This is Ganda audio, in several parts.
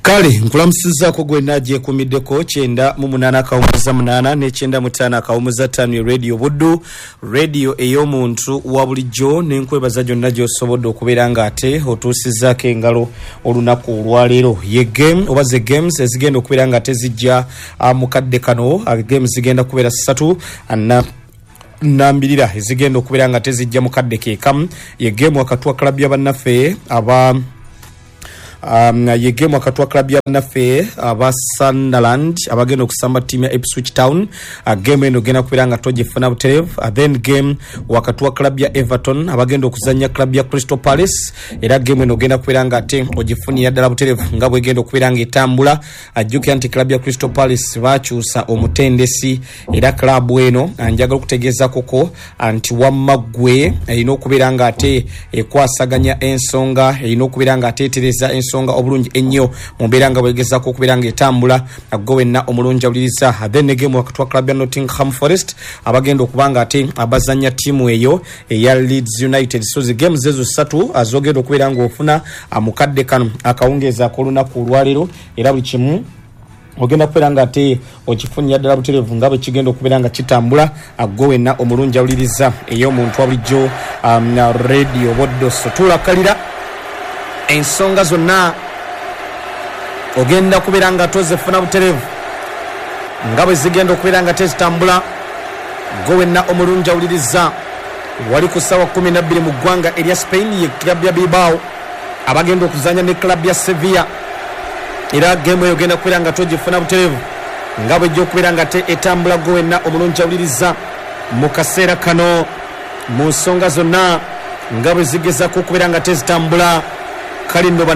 Kale nkulamusiza ko gwe naje kumiddeko 9:8 ne 9:5 radio Buddu radio ey'omuntu wa bulijjo n'enkwebaza gyonna gy'osobodde okubeera ng'ate otuusizzaako engalo olunaku olwaleero ye game oba ze games ezigenda okubeera ng'ate zijja mu kadde kano games zigenda kubeera 3 nambirira ezigenda okubeera ng'ate zijja mu kadde keekamu ye game wakati wa klabu y'abannaffe aba ye game wakati wa klabu y'abannaffe aba Sunderland abagenda okusamba ttiimu ya Ipswich Town game eno genda kubeera nga togifuna buterevu then game wakati wa klabu ya Everton abagenda okuzannya klabu ya Crystal Palace era game eno genda kubeera nga ate ogifunira ddala buterevu nga bwegenda okubeera nga etambula ajjukira nti klabu ya Crystal Palace bakyusa omutendesi era klabu eno njagala okutegeeza koko anti wamaggwe erina okubeera nga ate ekwasaganya ensonga erina okubeera nga ate etereza ensonga obulungi ennyo mu mbeera nga bwegezaako okubeera nga etambula aggo wenna omulungi awuliriza then game wakati wa klabu ya Nottingham Forest abagenda okuba nga ate abazannya ttiimu eyo eya Leeds United so zi games ezo 3 azogenda okubeera nga ofuna mukadde kano akawungeeza ak'olunaku olwaleero era buli kimu ogenda kubeera nga ate okifunira ddala buterevu nga bwe kigenda okubeera nga kitambula aggo wenna omulungi awuliriza ey'omuntu wa bulijjo radio Buddu so tulakalira ensonga zonna ogenda kubeera nga tozifuna buterevu nga bwe zigenda okubeera nga tezitambula gwe wenna omulungi awuliriza wali ku ssaawa 12 mu ggwanga erya Spain ye klabu ya Bilbao abagenda okuzanya ne klabu ya Sevilla era game eyo ogenda kubeera nga togifuna buterevu nga bwe ejja okubeera nga te etambula gwe wenna omulungi awuliriza mu kaseera kano mu nsonga zonna nga bwe zigezaako okubeera nga tezitambula kali nno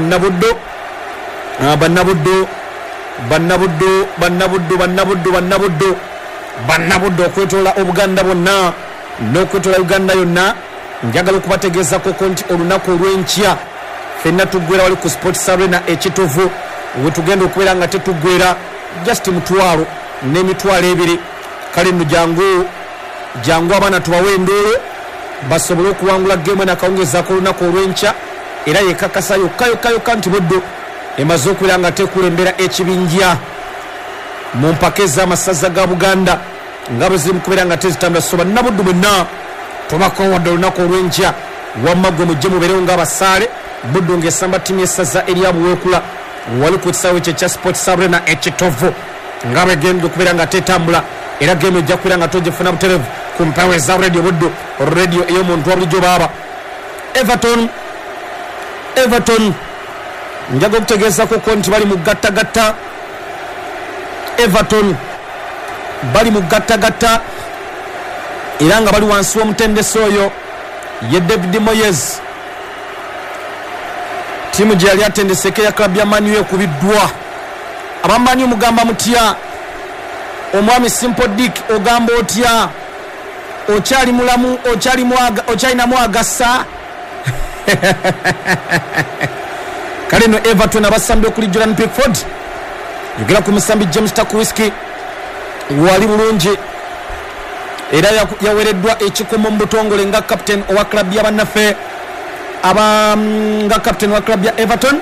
bannabuddu okwetoola Obuganda bonna n'okwetoola Uganda yonna njagala okubategeeza koko nti olunaku olw'enkya ffenna tuggwera wali ku Sports Arena ekitovu we tugenda okubeera nga tetuggwera just mutwalo n'emitwalo ebiri kale nno jangu abaana tubawe endoolo basobole okuwangula game nakawungezaako olunaku olw'enkya era yekakasa yokka nti Buddu emaze okubeera nga tekulembera ekibinja mu mpaka ez'amasaza ga Buganda nga bwe ziri mu kubeera nga tezitambula so bannabuddu bwenna tobakowadde olunaku olw'enkya wamma gwe mujje mubeerewo ng'abasaale Buddu ng'esamba ttiimu y'essaza erya Buweekula wali ku kisaawe ekyo ekya Sports Arena ekitovu nga bwe genda okubeera nga tetambula era game ejja kubeera nga togifuna buterevu ku mpawe za radio Buddu radio ey'omuntu wa bulijjo baaba Everton njaga okutegeeza koko nti bali mu gattagatta Everton bali mu gattagatta era nga bali wansi w'omutendesi oyo ye David Moyes tiimu gye yali atendeseko ya klabu ya Man U ekubiddwa abammanyi omugamba mutya omwami Simple Dick ogamba otya okyali mulamu okyalinamu agassa kale no Everton abasambi okuli Jordan Pickford yogera ku musambi James Takwiski wali bulungi era yawereddwa ekikomo mu butongole nga captain owa klabu y'abannaffe nga captain wa klabu ya Everton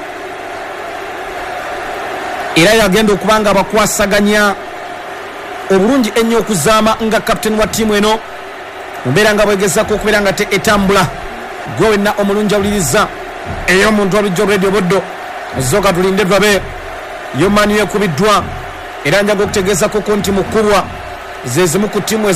era yagenda okubanga abakwasaganya obulungi ennyo okuzaama nga captain wa ttiimu eno mubeera nga bwegezaako okubeera nga etambula gwe wenna omulungi awuliriza ey'omuntu wa bulijjo radio Buddu zooka tulinde babe yo Man U ekubiddwa era njaga okutegeeza koko nti mukubwa zezimu ku ttiimu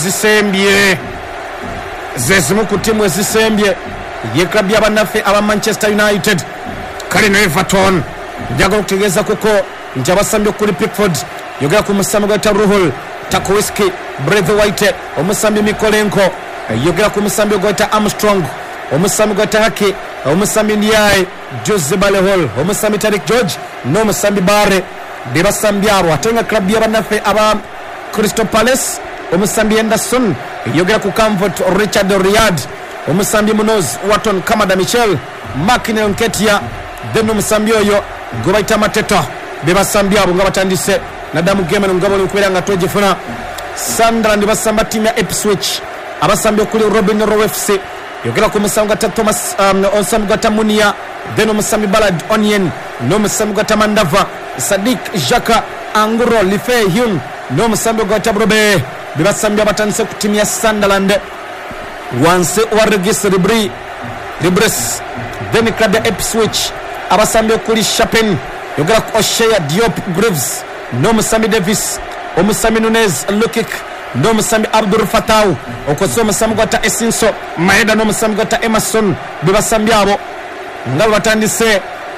ezisembye ye klabu y'abannaffe aba Manchester United kale no Everton njaga okutegeeza koko nti abasambye okuli Pickford yogera ku musambi gwa Ruhul Takwiski Braithwaite omusambi Mikolenko yogera ku musambi gwa Armstrong omusambi gwa Hake omusambi Ndiaye Jose Balehol omusambi Tariq George n'omusambi Bare bebasambi abo ate nga klabu y'abannaffe aba Crystal Palace omusambi Henderson yogera ku Comfort Richard Riyad omusambi Munoz Watton Kamada Michel Makine Nketia then omusambi oyo gwe bayita Mateta bebasambi abo nga batandise nadamu game nga bali okubeera nga togifuna Sunderland basamba ttiimu ya Ipswich abasambi okuli Robin Rowe FC yogera ku musambi gwa Thomas omusambi gwa Tamunia then omusambi Ballard Onion n'omusambi gwa Tamandava Sadik Jaka Anguro Life Hyun n'omusambi gwa Tabrobe bibasambye abatandise ku timu ya Sunderland wansi wa Regis Ribres then club ya Ipswich abasambye kuli Chapin yogera ku O'Shea Diop Graves n'omusambi Davis omusambi Nunez Lukik n'omusambi Abdul Fatau okoso omusambi gwa Esinso Maeda n'omusambi gwa Emerson bibasambye abo nga batandise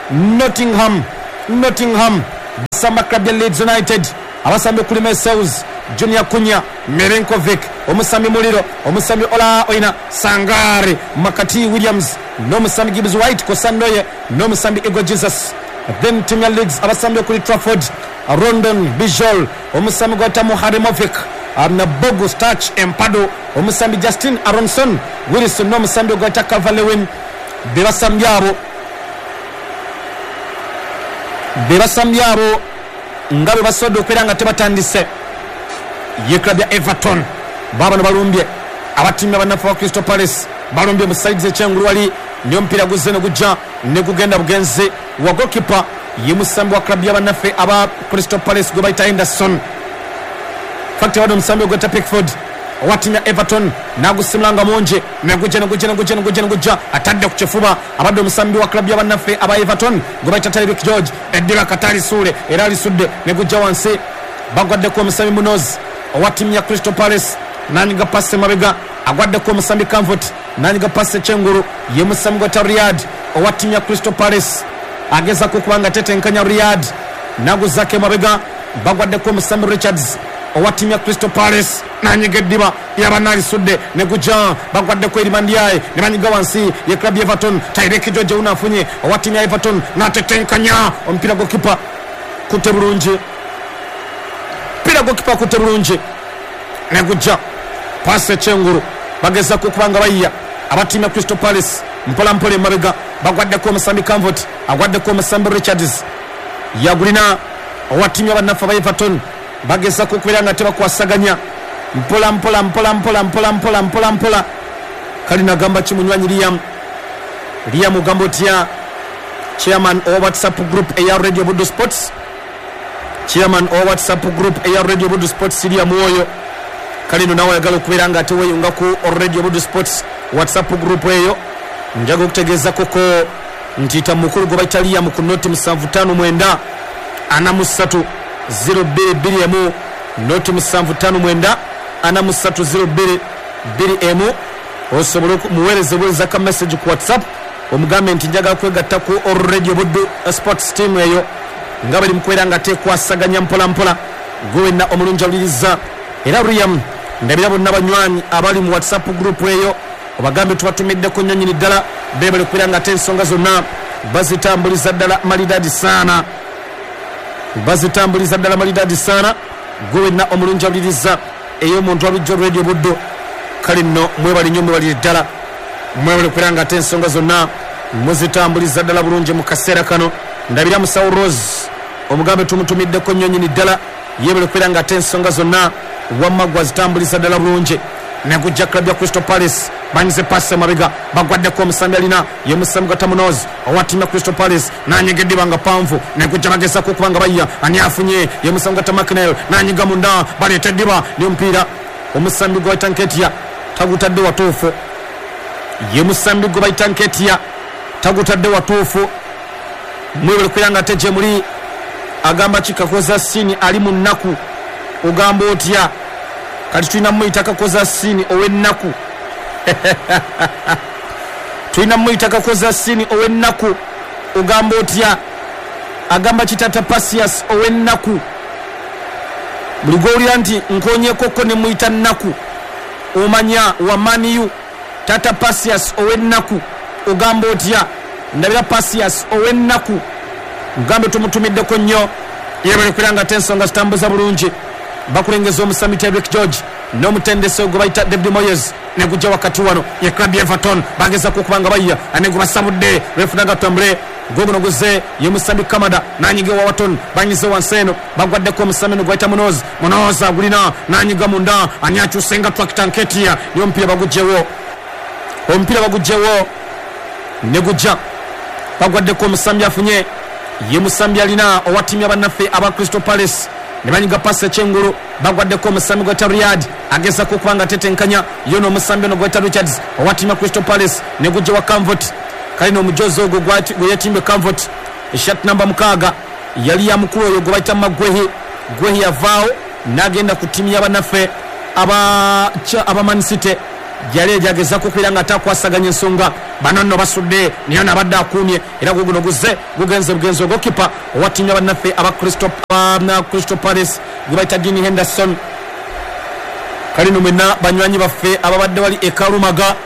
Nottingham Samba Club ya Leeds United abasambi kuli Meseus Junior Kunya Merenkovic omusambi Muliro omusambi Ola Oina Sangare Makati Williams n'omusambi Gibbs White Kosandoye n'omusambi Ego Jesus then Premier Leagues abasambi kuli Trafford Rondon Bijol omusambi gwa Tamu Harimovic na Bogu Starch Empado omusambi Justin Aronson Wilson n'omusambi gwa Cavalewin bebasambi abo ngabe basodo okwera tebatandise ye club ya Everton baba balumbye abatimya banafa wa Crystal Palace balumbye musaidize Chenguru wali nyo mpira guzeno guja ne kugenda bugenze wa goalkeeper ye musambi wa club ya banafe aba Crystal Palace go baita Henderson fakti wado musambi go ta Pickford watimya Everton nagusimlanga monje negujja atadde ku kifuba abadde musambi wa club ya banafe aba Everton go baita Tyreek George edira katali sule era alisudde negujja wansi bagwadde ko musambi Munoz watimya Crystal Palace nanyiga passe mabega agwadde ko musambi Comfort nanyiga passe Chenguru ye musambi wa Riyad watimya Crystal Palace ageza ko kubanga tetenkanya Riyad naguzake mabega bagwadde ko musambi Richards watimya Crystal Palace nanyiga diba yabanali sudde negujja bagwadde ko Irimandiaye nebanyiga wansi ye club Everton Tyreek George unafunye watimya Everton natetenkanya ompira gokipa kutebulunje gokipa kutebulunje negujja passe Chenguru bageza ko kubanga bayya abatimya Crystal Palace mpola mabega bagwadde ko musambi Comfort agwadde ko musambi Richards yagulina watimya banafa ba Everton bageza ko kubera ngateba kwasaganya mpola kalina gamba kimunywanyi Liam Gambotia chairman of WhatsApp group AR Radio Budu Sports chairman of WhatsApp group AR Radio Budu Sports Liam Moyo kalino nawe yagalo kubera ngate weyunga ku Radio Budu Sports WhatsApp group eyo njago kutegeza koko ntita mukuru go Italia mu kunoti 759 ana musatu 02 noti 759 ana musatu 02 osobolo muwereze bweza ka message ku WhatsApp omugambe nti njaga kwegatta ku Radio Budu Sports team eyo ngabali mkwera ngate kwasaganya mpola gwenna omulunja uliriza era Riyam ndabira bonna banywanyi abali mu WhatsApp group eyo obagambe tubatumidde ko nyonyini ddala bebale kwera ngate ensonga zonna bazitambuliza ddala malidadi sana gwenna omulunja uliriza eyo muntu abijjo Radio Budu kalino mwebali nyombe bali ddala mwebale kwera ngate ensonga zonna muzitambuliza ddala bulungi mu kaseera kano ndabira Musawo Rose omugambe tumutumidde ko nyonyini ddala yebale kwera ngate ensonga zonna wamagwa zitambuliza ddala bulungi negujja club ya Crystal Palace banyize passe mabega bagwadde ko musambi alina ye musambi gwa Munoz owatimya Crystal Palace nanyegedde banga panvu negujja bagesa ko kubanga bayya ani afunye ye musambi gwa McNeil nanyiga munda balete diba ni mpira omusambi gwa Tanketia tagutadde watufu ye musambi gwa Tanketia tagutadde watufu mwebale kwiranga teje muri agamba chikakoza sini ali mu nnaku ugamba otya kati tulina muyita kakoza sini owennaku tulina muyita kakoza sini owennaku ugamba otya agamba kitata Pasias owennaku buli gwolira nti nkonye koko ne muyita nnaku omanya wa Maniu tata Pasias owennaku ugamba otya ndabira Pasias owennaku ugambe tumutumiddeko nnyo yebale kwiranga tensonga zitambuza bulungi bakulengeza omusambi Tyreek George n'omutendesi ogwo bayita David Moyes negujja wakati wano ye club Everton bageza kukubanga bayya anegu basabudde befunaga tombre gogono guze ye musambi Kamada nanyige wa Waton banyize wanseno bagwaddeko omusambi n'ogwayita Munoz agulina nanyiga munda anyachu senga Tanketia yo mpira bagujjewo negujja bagwaddeko omusambi afunye ye musambi alina owatimya bannaffe aba Crystal Palace ne banyiga passe chengulu bagwaddeko omusambi gweta Riyad ageza kukubanga tetenkanya yono omusambi ono gweta Richards owatimya Crystal Palace ne gujja wa Camvot kalino omujozi ogwo gweyetimbe Camvot eshat namba mukaga yali ya mukulu oyo gwebayita Magwehi yavaawo n'agenda kutimya bannaffe aba Man City yali jageza kukwira nga atakwasaganya ensonga bananno basudde niyo nabadde akumye era guguno gugenze gokipa owatimya bannaffe aba Crystal Palace gwebayita Dean Henderson kalino mwenna banywanyi baffe ababadde wali ekalumaga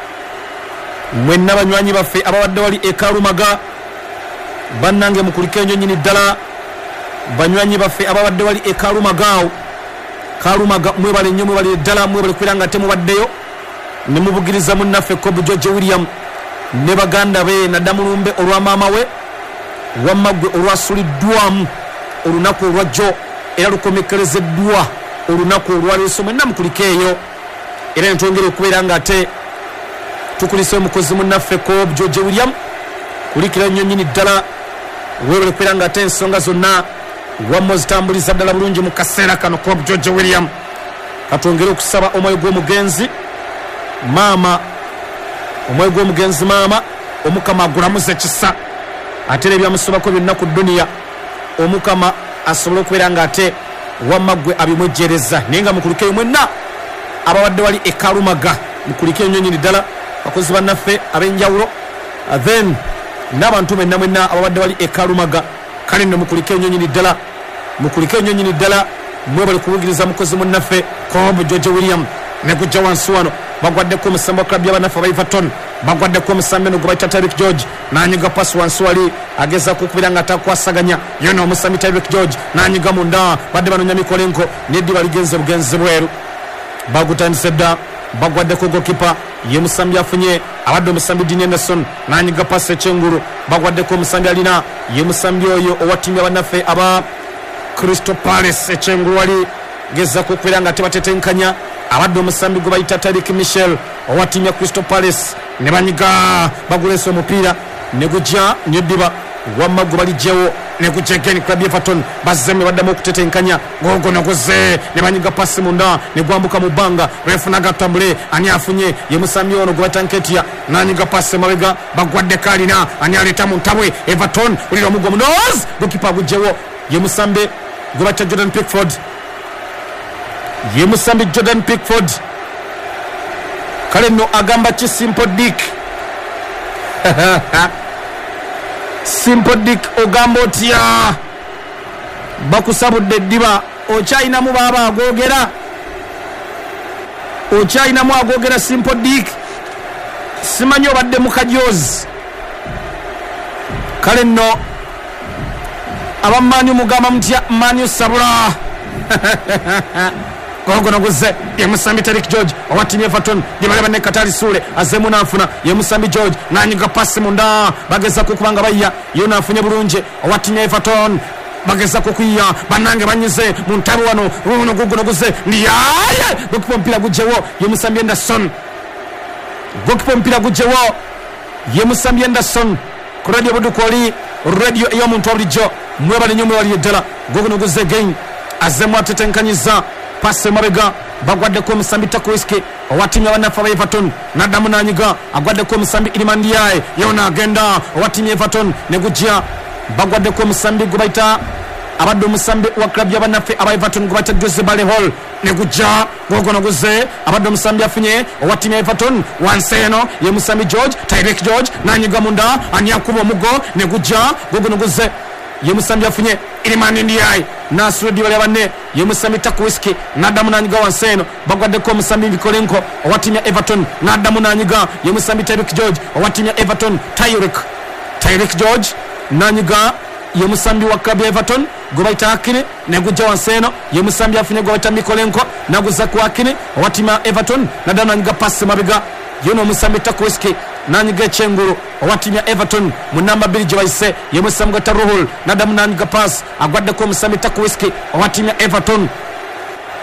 bannange mukulike nnyo nyini ddala banywanyi baffe ababadde wali ekalumagaawo kalumaga mwebale nnyo mwebale ddala mwebale kwira nga temubaddeyo ne mubugiriza munnaffe Kobe George William ne baganda be naddamulumbe olwa maama we wammagwe olwasuliddwamu olunaku olwajjo era lukomekerezeddwa olunaku olwaleeso mwenna mukulikeeyo era netwongere okubeera nga ate tukulise omukozi munnaffe Kobe George William kulikira nnyo nyini ddala webale kwira nga ate ensonga zonna wammo zitambuliza ddala bulungi mu kaseera kano Kobe George William katwongere okusaba omwoyo gw'omugenzi maama omukama agulamuze ekisa ate ebyamusobako byonna ku duniya omukama asobole okubeera nga ate wamaggwe abimwejjereza naye nga mukulikeyo mwenna ababadde wali ekalumaga mukulikeyo nnyo nyini ddala bakozi bannaffe ab'enjawulo then n'abantu mwenna ababadde wali ekalumaga kale nno mukulikeyo nnyo nyini ddala mwebale kubugiriza mukozi munnaffe Kobe George William ne kujja wansi wano bagwaddeko omusambi wa klabu y'abannaffe aba Everton bagwaddeko omusambi eno gwebayita Tyreek George n'anyiga pasi wansi wali agezaako okubira nga atakwasaganya yona omusambi Tyreek George n'anyiga munda badde banonya mikolenko n'eddiba ligenze bugenzi bweru bagutandise dda bagwaddeko gokipa ye musambi afunye abadde omusambi Dean Henderson n'anyiga pasi ekyengulu bagwaddeko omusambi alina ye musambi oyo owatimya bannaffe aba Crystal Palace ekyengulu wali gezaako okubira nga tebatetenkanya abadde omusambi gwe bayita Tariq Michel owatimya Crystal Palace ne banyiga bagulesa omupiira ne gujja neddiba wamma gwe balijjawo ne gujja again club Everton bazzeme baddamu okutetenkanya gogo nagoze ne banyiga pasi munda ne gwambuka mu bbanga refunaga tambule ani afunye ye musambi ono gwe bayita Nketiah n'anyiga pasi mabega bagwadde kalina ani aleta mu ntabwe Everton ulira omugwa munoz gokipa gujjewo ye musambi gwe bayita Jordan Pickford kale nno agamba ki Simple Dick ogamba otya bakusabudde eddiba okyayinamu baaba agogera Simple Dick simanyi obadde mu kajoozi kale nno abamanyu mugamba mutya manyu sabula gogono guze ye musambi Tariq George owatimya Everton gibale banne Katari Sule azemu nafuna ye musambi George nanyiga pasi munda bageza kukubanga bayya yo nafunye bulungi owatimya Everton bageza kukuya banange banyize mu ntabu wano runo gogono guze ndiyaye gokipa mpira gujewo ye musambi Henderson ye musambi Henderson ku radio budukoli radio eyo muntu abulijjo mwebale nyumwe wali edala gogono guze again azemu atetenkanyiza pase mabega bagwaddeko omusambi Takwiski owatimya bannaffe aba Everton n'addamu n'anyiga agwaddeko omusambi Iliman Ndiaye yona agenda owatimya Everton ne gujja bagwaddeko omusambi gwe bayita abadde omusambi wa klabu y'abannaffe aba Everton gwe bayita Jose Balehol ne gujja gogono guze abadde omusambi afunye owatimya Everton wansi eno ye musambi Tyreek George n'anyiga munda ani akuba omuggo ne gujja gogono guze ye musambi afunye Iliman Ndiaye nasudi bali abanne ye musambi Takwiski n'addamu n'anyiga wansi eno bagwaddeko omusambi Mikolenko owatimya Everton n'addamu n'anyiga ye musambi Tyreek George owatimya Everton Tyreek George n'anyiga ye musambi wa klabu ya Everton gwe bayita Akini ne gujja wansi eno ye musambi afunye gwe bayita Mikolenko naguza ku Akini owatimya Everton n'addamu n'anyiga pasi mabega yono omusambi Takwiski n'anyiga ekyengulu owatimya Everton mu namba 2 gye bayise ye musambi gwe Taruhul n'addamu n'anyiga pasi agwaddeko omusambi Takwiski owatimya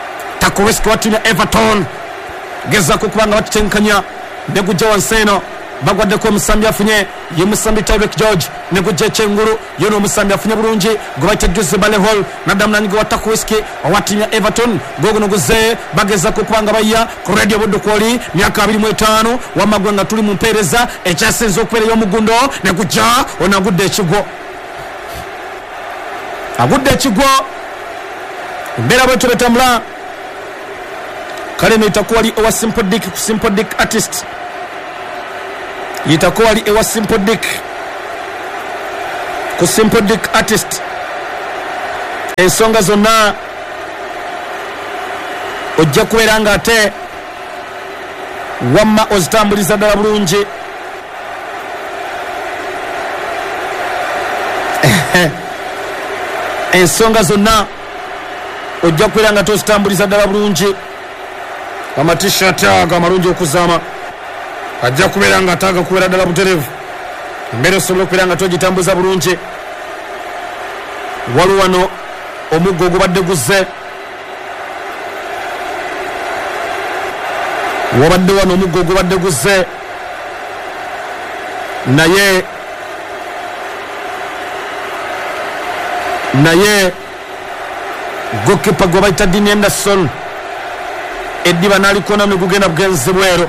Everton gezaako okubanga batetenkanya ne gujja wansi eno bagwaddeko omusambi afunye ye musambi Tyreek George ne gujja Chenguru yono omusambi afunye bulungi gwaite Jose Balehol naddamu nanyiga wa Takuiski owatimya Everton gogono guze bageza kupanga baya ku radio boddo kwoli myaka 25 wamagwanga tuli mu mpereza ekyasenza okubeera y'omugundo ne gujja onagudde ekigo agudde ekigo mbera bwetu betambula kale no itakuwa li owa Simple Dick ku Simple Dick artist itakuwa li ewa Simple Dick ku Simple Dick artist ensonga zonna ojja kubeera nga ate wamma ozitambuliza ddala bulungi ensonga zonna ojja kubeera nga tozitambuliza ddala bulungi amatishat ago amalungi okuzaama ajja kubeera nga ataaga kubeera ddala buterevu embeera osobola okubeera nga togitambuza bulungi waliwo wano omuggo ogubadde guzze wabadde wano omuggo ogubadde guzze naye gokipa gwe bayita Dean Anderson eddiba nalikona ne gugenda bugenzi bwero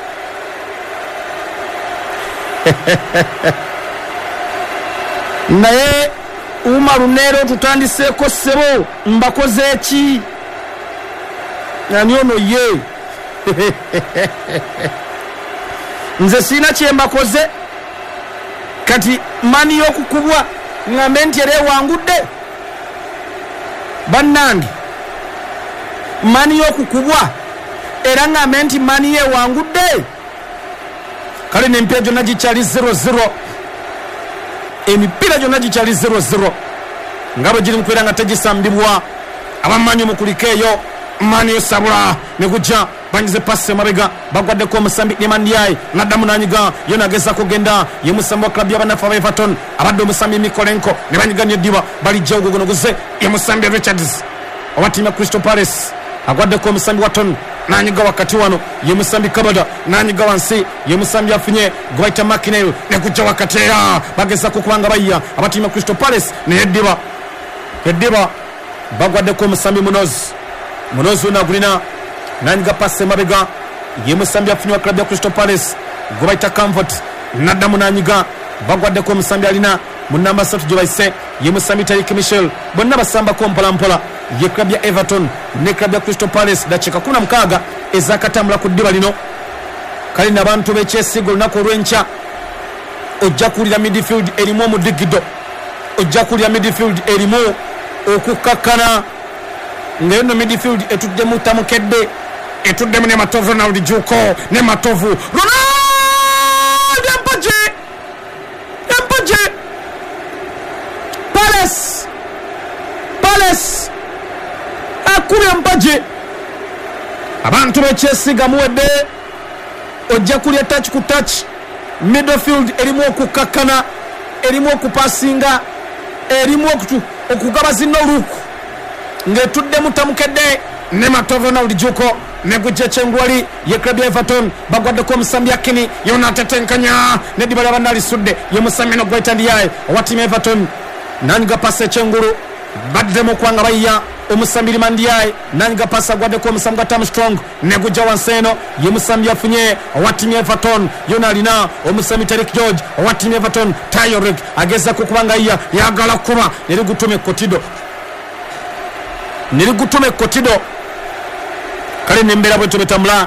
naye umarunero tutandiseeko ssebo mbakoze eki ani ono ye nze siina kyembakoze kati mani y'okukubwa ngambe nti era ewangudde bannange mani y'okukubwa era ngambe nti mani yewangudde kale n'emipiira gyonna gikyali 0-0 emipiira gyonna gikyali 0-0 nga bwe giri mu kubeera nga tegisambibwa abamanyi omukulika eyo mani yosabula ne gujja bangize pasi emabega bagwaddeko omusambi Nemandiaye naddamu nanyiga yo nageza kugenda ye musambi wa klabu y'abanafu aba Everton abadde omusambi Mikolenko ne banyiganya eddiba balijja ogugono guze ye musambi Richards owa ttiimu ya Crystal Palace agwaddeko omusambi Watton nanyiga wakati wano ye musambi Kabada nanyiga wansi ye musambi afunye gwaita McNeil ne gujja wakati era bageza kukubanga bayya abatiimu ya Crystal Palace ne eddiba bagwaddeko omusambi Munoz unagulina nanyiga pasi emabega ye musambi afunye wa klabu ya Crystal Palace gwaita Comfort naddamu nanyiga bagwaddeko omusambi alina mu namba 3 gye bayise ye musambi Tariq Michel bonna basambako mpolampola ye klabu ya Everton ne klabu ya Crystal Palace dakiika 16 ezakatambula ku ddiba lino kale n'abantu b'ekyesigo olunaku olw'enkya ojja kuwulira midfield erimu omudigido ojja kuwulira midfield erimu okukkakkana ngayo no midfield etuddemu Tamukedde etuddemu ne Matovu Ronald Juko ne Matovu Ronald Empaje Palace akuli Empaje abantu b'ekyesiga muwedde ojja kulya touch ku touch midfield erimu okukkakkana erimu okupasinga erimu okugaba zino luku ngetuddemu Tamukedde ne Matovu Ronald Juko ne gujja Chengwali ye klabu ya Everton bagwaddeko omusambi Akini yona atetenkanya ne ddiba lya banna lisudde ye musambi no gwaita Ndiaye owa ttiimu ya Everton nanyiga pasi Chenguru baddemu okwanga bayya omusambi Mandiaye nanyiga pasi agwaddeko omusambi gwa Armstrong ne gujja wansi eno ye musambi afunye owa ttiimu ya Everton yona alina omusambi Tariq George owa ttiimu ya Everton Tyreek agezako kubanga yagala kuba nerigutuma ekkotido kale n'embeera bwe tubetambula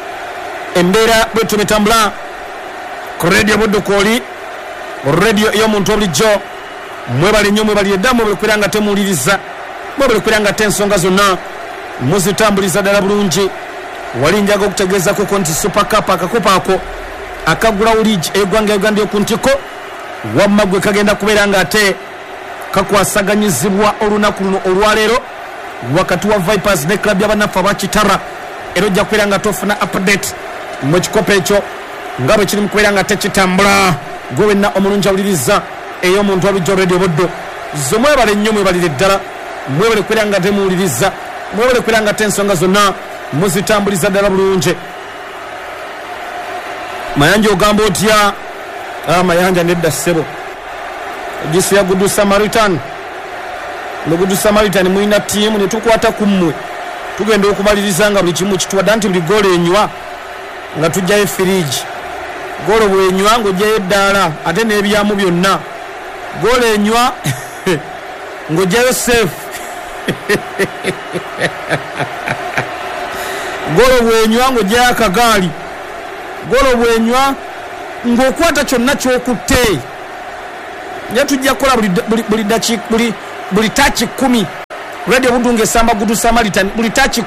ku radio buddu kwoli radio ey'omuntu obulijjo mwebale nnyo mwebali edda mwebale kwera nga temuwuliriza mwebale kwera nga ensonga zonna muzitambuliza ddala bulungi wali njaga okutegeezako nti Super Cup akakupa ako akagula uligi eggwanga Uganda ku ntiko wamma gwe kagenda kubeera nga ate kakwasaganyizibwa olunaku luno olwaleero wakati wa Vipers ne club y'abanafu abakitara era ojja kubeera nga tofuna update mu kikopo ekyo nga bwe kiri mu kubeera nga tekitambula gwe wenna omulungi awuliriza ey'omuntu abijja radio buddo zo mwebale nnyo mwebalire ddala mwebale kubeera nga temuwuliriza mwebale kubeera nga ensonga zonna muzitambuliza ddala bulungi Mayanja ogamba otya Mayanja nedda ssebo Gisi ya Good Samaritan Good Samaritan muina timu ne tukwata kummwe tugenda okumaliriza nga buli kimu kitwadde nti buli goal enywa nga tujjayo fridge goal bwenywa ng'ojjayo eddaala ate n'ebyamu byonna goal enywa ng'ojjayo safe goal bwenywa ng'ojjayo akagaali goal bwenywa ng'okwata kyonna ky'okutte nja tujja kukola buli tachi 10 Radio Budunge Samba Good Samaritan buli tachi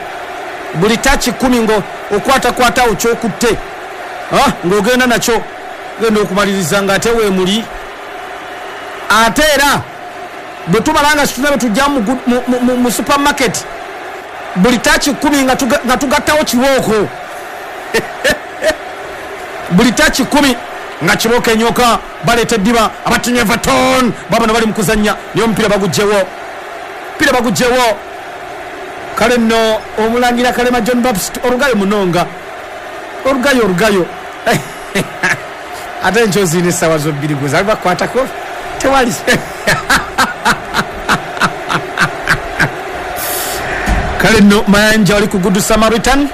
10 ngo okwata okyokutte ng'ogenda nakyo genda okumaliriza nga ate weemuli ate era bwe tubalanga situnabe tujja mu supermarket buli tachi 10 nga tugattawo kibooko buli tachi 10 nga kibooko enyoka baleeta eddiba abatinye Everton babona bali mu kuzannya niyo omupiira bagugjewo kale nno omulangira Kalema John Baptist olugayo munonga olugayo ate nchozi ne sawa zo bbiri guza bakwatako tewali kale nno Mayanja wali ku Good Samaritan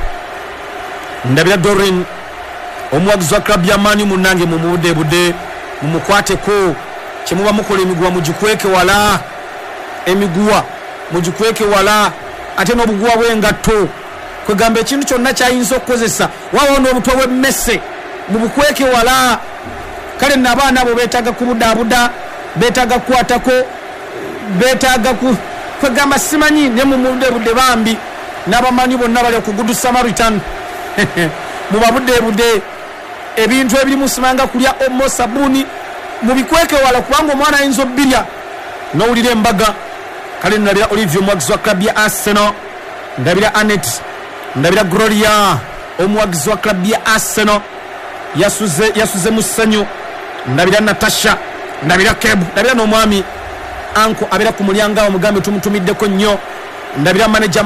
ndabira Dorin omuwagizi wa club ya Mani munange mumubudebude mumukwateko kyemuba mukola emiguwa mugikweke wala emiguwa mugikweke wala ate n'obuguwa bw'engatto kwegamba ekintu kyonna kyayinza okukozesa wabawo n'obutwa bw'emmese mubukweke wala kale nno abaana abo beetaaga kubudaabuda beetaaga kukwatako beetaaga kwegamba simanyi ne mumubudebude bambi n'abamanyi bonna bali ku Good Samaritan mubabudebude ebintu ebirimu simanga kulya omo sabuni mubikweke wala kubanga omwana ayinza obbirya n'owulira embaga kale ndabira Olivier omuwagizi wa club ya Arsenal ndabira Anet ndabira Gloria omuwagizi wa club ya Arsenal yasuze musanyu ndabira Natasha ndabira Kebu ndabira n'omwami anko abira ku mulyango awo mugambe tumutumiddeko nnyo ndabira manager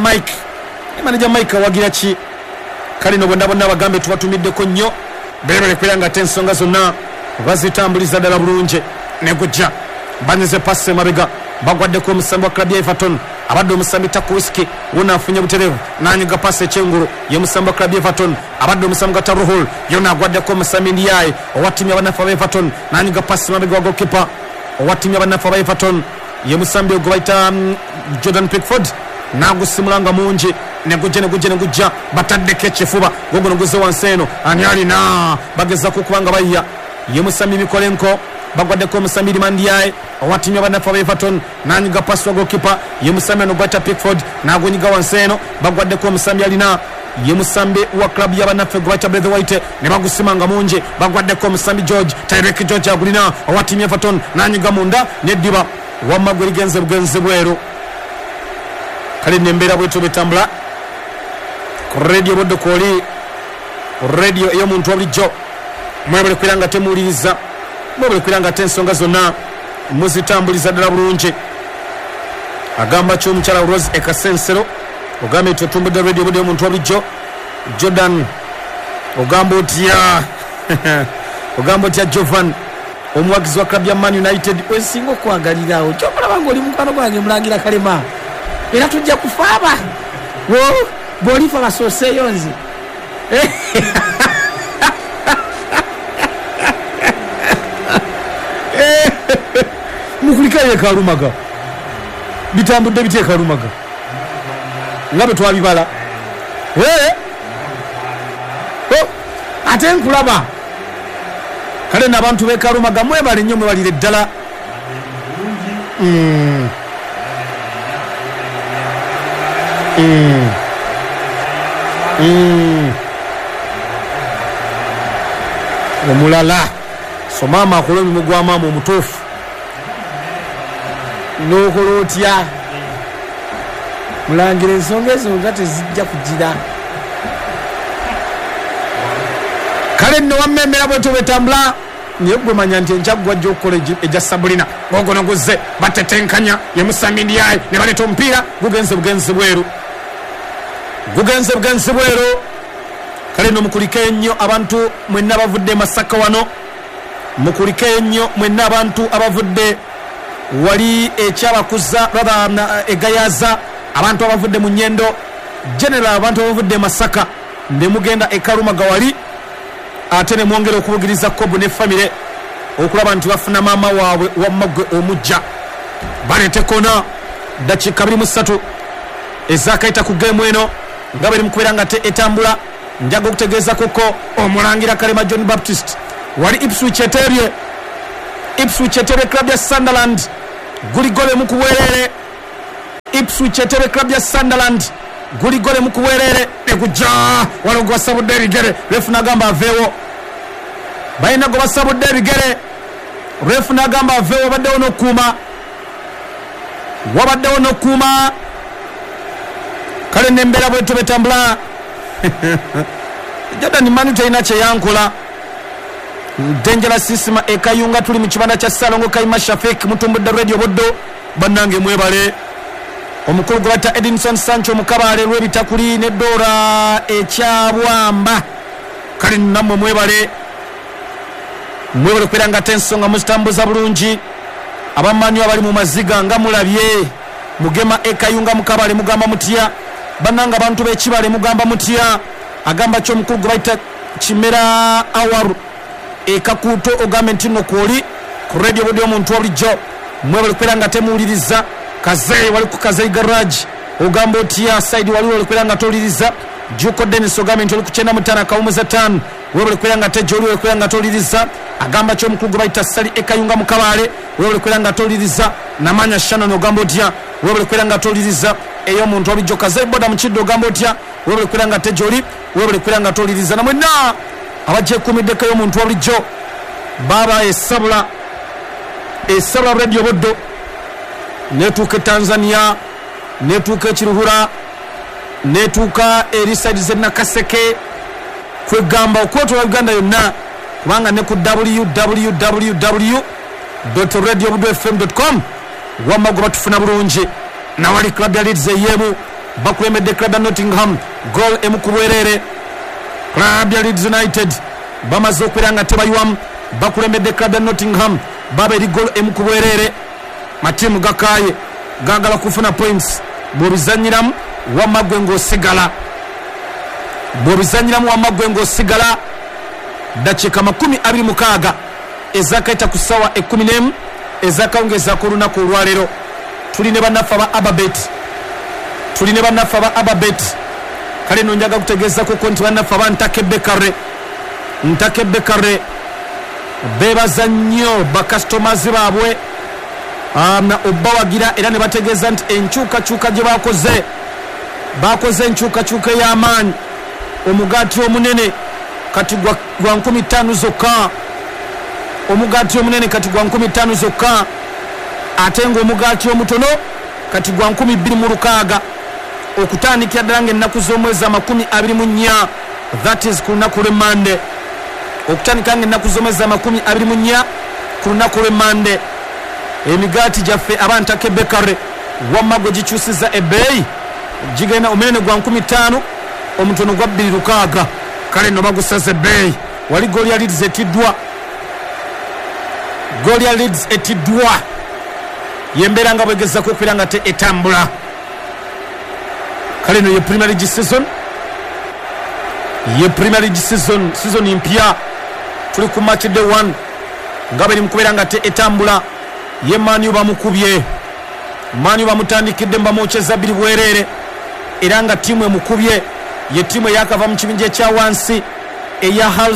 Mike awagira ki kale no bonna bagambe tubatumiddeko nnyo bebale kwiranga tensonga zonna bazitambuliza ddala bulungi negujja banyize passe mabega bagwaddeko omusambi wa club ya Everton abadde omusambi Takuwiski wona afunye buterevu nanyiga passe ekyengulu ye musambi wa club ya Everton abadde omusambi wa Taruhul yona agwaddeko omusambi Ndiaye owatimya banafa ba Everton nanyiga passe mabega wa goalkeeper owatimya banafa ba Everton ye musambi ogwaita Jordan Pickford nagusimulanga mungi negujja bataddeko ekifuba gogono guze wanseno ani alina bageza kubanga bayya ye musambi Mikolenko bagwaddeko omusambi Mandiaye owatimya banafa ba Everton nanyiga pass wa goalkeeper ye musambi n'ogwata Pickford nagunyiga wanseno bagwaddeko omusambi alina ye musambi wa club ya banafa gwata Breath White ne bagusimanga mungi bagwaddeko omusambi George agulina owatimya Everton nanyiga munda neddiba wamagwe ligenze bweru kale nembera bwetu betambula ku radio boddo koli radio eyo muntu obulijjo mwebale kwiranga temuuliriza mwebale kwiranga tensonga zonna muzitambuliza ddala bulungi agamba ky'omukyala Rose Ekasensero ogambe tutumbudde radio boddo omuntu obulijjo Jordan ogamba otya Jovan omuwagizi wa club ya Man United wesinga okwagalirawo kyokulaba ng'oli mukwano gwange mulangira Kalema era tujja kufaaba bw'olifa basooseeyo nze mukulikayo ekalumaga bitambudde biteekalumaga nga bwe twabibala ate nkulaba kale n'abantu b'ekalumaga mwebale nnyo mwebalire ddala omulala so maama akola omulimu gwa maama omutuufu n'okola otya mulangira ensonga ezo nga tezijja kugira kale nno wammemera bwetu betambula naye gwe manya nti enkyagwa ajja okukola ejja Sabrina ogono guzze batetenkanya ye musambi Ndiaye ne baleeta omupiira gugenze bugenzi bweru kale no mukulike nnyo abantu mwenna bavudde Masaka wano, mukulike nnyo mwenna abantu abavudde wali ekyabakuza baba egayaza, abantu abavudde mu Nyendo general, abantu abavudde Masaka ne mugenda ekalumaga wali, ate ne mwongera okubugiriza Kobu ne family okulaba nti bafuna maama waabwe Wamagwe omujja. Balete kona dakika 23 ezakaita ku game eno nga bali mukubera nga etambula. Njaga okutegeeza koko omulangira Kalema John Baptist wali Ipswich Etere club ya Sunderland guli gole mukuwerere. Ipswich Etere club ya Sunderland guli gole mukuwerere ekujja walogwa sabudde bigere refu nagamba avewo bayina go basabudde bigere refu nagamba avewo wabaddewo n'okuuma kale nembera bwetu betambula. Jordan Manu talina kye yankola. Dangerous Sisima ekayunga tuli mu kibanda kya Salongo Kaima Shafik mutumbudde radio boddo bannange mwebale. Omukulu gwata Edinson Sancho mukabale lwebitakuli ne Dora ekyabwamba kale namwe mwebale kwera tensonga muzitambuza bulungi. Abamanyi abali mu maziga nga mulabye mugema ekayunga mukabale mugamba mutya bannanga abantu b'ekibale mugamba mutya agamba kyo omukulu gwaita Kimera Awaru ekakuto ogambe ntino kwoli ku radio bodi omuntu obulijjo mwebale kwera temuwuliriza Kaze wali ku Kaze garage ogamba otya side wali kwera toliriza Juko Dennis ogambe ntoli ku 95 webale kwera tejoli wali kwera toliriza agamba kyo omukulu gwaita Sali ekayunga mukabale webale kwera toliriza namanya Shannon ogamba otya webale kwera toliriza eyo muntu obulijjo Kaze boda mukiddo ogamba otya webale kwera tejoli webale kwera toliriza namwena abaje kumiddeko y'omuntu obulijjo baba esabula radio boddo netuuka Tanzania netuuka ekiruhura netuuka eriside zenakaseke kwegamba okwotola Uganda yonna kubanga ne ku www.radiobudfm.com wamago batufuna bulungi nawali club ya Leeds yemu bakulembedde club ya Nottingham goal emukubwerere. Club ya Leeds United bamaze okwera nga tebaywamu bakulembedde club ya Nottingham baba eri goal emukubwerere. Matimu gakaye gagala kufuna points bobizanyiramu wamagwe ng'osigala dakika 26 ezakaita ku ssaawa 11 ezakawungeza ku lunaku olwaleero. Tuli ne bannaffe aba Ababet kale no njaga kutegeeza ko nti bannaffe aba Ntake Bekare bebaza nnyo bakasitomazi baabwe na obbawagira era ne bategeeza nti enkyukakyuka gye bakoze enkyukakyuka ey'amaanyi. Omugaati omunene kati gwa 15 zokka, omugaati omunene kati gwa 15 zokka, ate ng'omugaati omutono kati gwa 26 okutandikira ddala ng'ennaku z'omwezi 24 that is ku lunaku lw'Emmande. Okutandika ng'ennaku z'omwezi 24 ku lunaku lw'Emmande. Emigaati gyaffe Ntake Bekare wamagwe gikyusiza ebbeeyi gigenda omunene gwa 15 omutono gwa 26 kale no bagusaze ebbeeyi. Wali goal ya Leeds etiddwa yembeera nga bwegezako okwera nga etambula. Kale no ye Premier League season mpya tuli ku match day 1 nga bali mukubeera nga etambula. Ye Manu bamukubye bamutandikidde mbamwokyeza 2 bwerere era nga tiimu emukubye ye tiimu eyakava mu kibinja ekya wansi eya Hull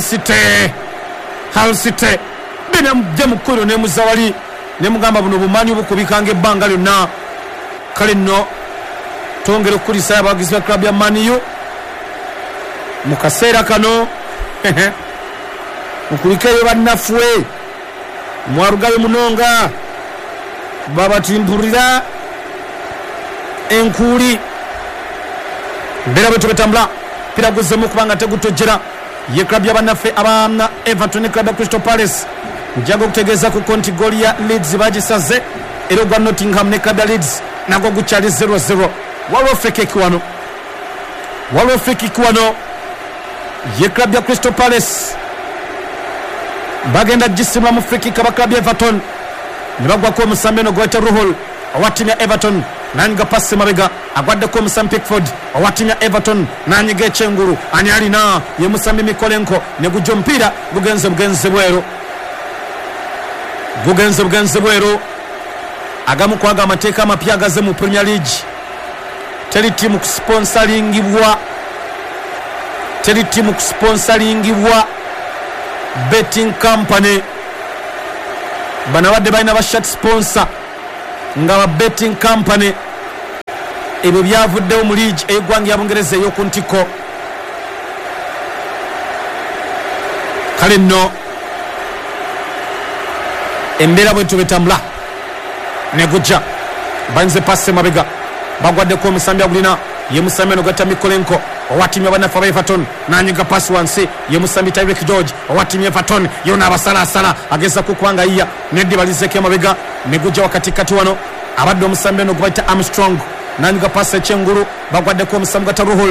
City bina mujje mukulu ne muzawali ne mugamba buno bumanyi bukubikanga ebbanga lyonna. Kale nno tongera okukulisa abawagizi ba club ya Manu mu kaseera kano mukulikeyo bannaffe mwarugayo munonga babatimpulira enkuuli mbeera bwe tubetambula piraguzemu kubanga tegutojera ye club y'abannaffe aba Everton ne club ya Crystal Palace. Njaga okutegeeza ku konti goal ya Leeds bagisaze era ogwa Nottingham ne club ya Leeds nagwo gukyali 0-0. Waliwo free kick wano ye club ya Crystal Palace bagenda gisimwa mu free kick club ya Everton nibagwa ko musambeno gwata Ruhul owatimya Everton nanga passe mabega agwadde ko Sam Pickford owatimya Everton nanyiga echenguru ani alina ye Musambi Mikolenko ne gujo mpira bugenze bwero agamu kwaga amateeka amapya agaze mu Premier League teri timu kusponsoringibwa betting company bana wadde balina ba shirt sponsor nga ba betting company ebyo byavuddewo mu league ey'eggwanga ya Bungereza ey'okuntiko kale nno embeera bwetu betambula negujja banze passe mabega bagwaddeko omusambi agulina ye Musambi eno gatta Mikolenko owatimya bannafe aba Everton nanyiga pass wansi ye Musambi Tyreek George owatimya Everton yona abasalasala ageza kukwanga iya neddi balizeko emabega negujja wakatikati wano abadde omusambi eno gubaita Armstrong nanyiga pass echenguru bagwaddeko omusambi gatta Ruhul